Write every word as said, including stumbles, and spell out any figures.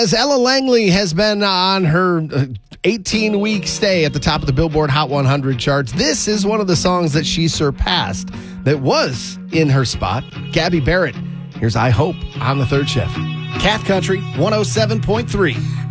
As Ella Langley has been on her eighteen-week stay at the top of the Billboard Hot one hundred charts, this is one of the songs that she surpassed that was in her spot. Gabby Barrett. Here's I Hope on the Third Shift. Cat Country one oh seven point three.